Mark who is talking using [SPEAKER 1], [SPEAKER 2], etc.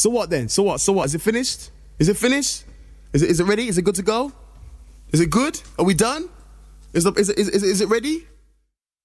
[SPEAKER 1] So what then? So what? Is it finished? Is it finished? Is it ready? Is it good to go? Is it good? Are we done? Is it ready?